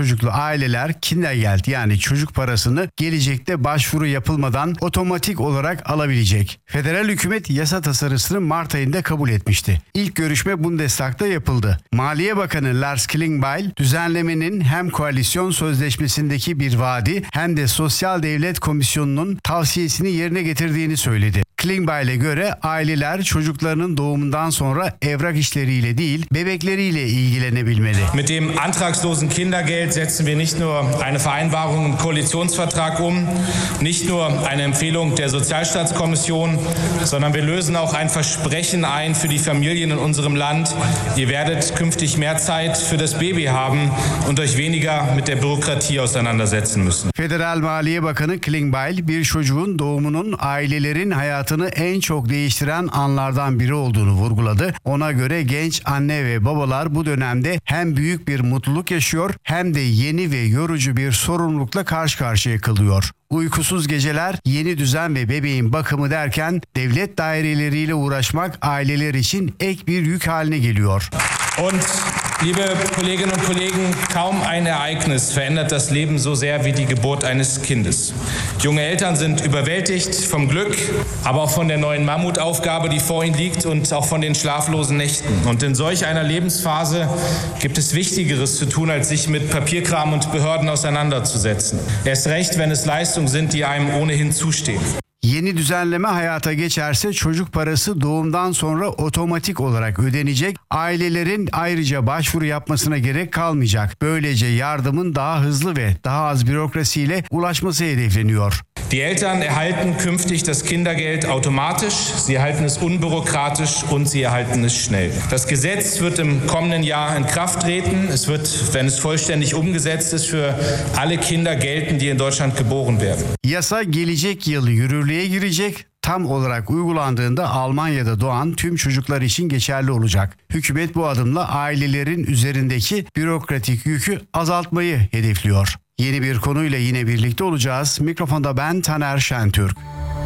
çocuklu aileler Kindergeld yani çocuk parasını gelecekte başvuru yapılmadan otomatik olarak alabilecek. Federal hükümet yasa tasarısını Mart ayında kabul etmişti. İlk görüşme Bundestag'da yapıldı. Maliye Bakanı Lars Klingbeil, düzenlemenin hem koalisyon sözleşmesindeki bir vaadi hem de Sosyal Devlet Komisyonu'nun tavsiyesini yerine getirdiğini söyledi. Klingbeil'e göre aileler çocuklarının doğumundan sonra evrak işleriyle değil, bebekleriyle ilgilenebilmeli. Mit dem antragslosen Kindergeld setzen wir nicht nur eine Vereinbarung im Koalitionsvertrag nicht nur eine Empfehlung der Sozialstaatskommission, sondern wir lösen auch ein Versprechen ein für die Familien in unserem Land. Ihr werdet künftig mehr Zeit für das Baby haben und euch weniger mit der Bürokratie auseinandersetzen müssen. Federal Maliye Bakanı Klingbeil, bir çocuğun doğumunun ailelerin hayatını en çok değiştiren anlardan biri olduğunu vurguladı. Ona göre genç anne ve babalar bu dönemde hem büyük bir mutluluk yaşıyor hem de yeni ve yorucu bir sorumlulukla karşı karşıya kalıyor. Uykusuz geceler, yeni düzen ve bebeğin bakımı derken devlet daireleriyle uğraşmak aileler için ek bir yük haline geliyor. Und liebe Kolleginnen und Kollegen, kaum ein Ereignis verändert das Leben so sehr wie die Geburt eines Kindes. Junge Eltern sind überwältigt vom Glück, aber auch von der neuen Mammutaufgabe, die vor ihnen liegt und auch von den schlaflosen Nächten. Und in solch einer Lebensphase gibt es Wichtigeres zu tun, als sich mit Papierkram und Behörden auseinanderzusetzen. Erst recht, wenn es Leistungen sind, die einem ohnehin zustehen. Yeni düzenleme hayata geçerse çocuk parası doğumdan sonra otomatik olarak ödenecek. Ailelerin ayrıca başvuru yapmasına gerek kalmayacak. Böylece yardımın daha hızlı ve daha az bürokrasiyle ulaşması hedefleniyor. Die Eltern erhalten künftig das Kindergeld automatisch, sie erhalten es unbürokratisch und sie erhalten es schnell. Das Gesetz wird im kommenden Jahr in Kraft treten. Es wird, wenn es vollständig umgesetzt ist, für alle Kinder gelten, die in Deutschland geboren werden. Yasa gelecek yıl yürürlüğe girecek. Tam olarak uygulandığında Almanya'da doğan tüm çocuklar için geçerli olacak. Hükümet bu adımla ailelerin üzerindeki bürokratik yükü azaltmayı hedefliyor. Yeni bir konuyla yine birlikte olacağız. Mikrofonda ben Taner Şentürk.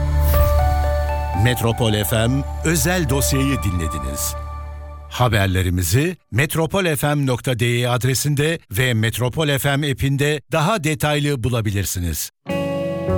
Metropol FM özel dosyayı dinlediniz. Haberlerimizi metropolfm.de adresinde ve Metropol FM app'inde daha detaylı bulabilirsiniz.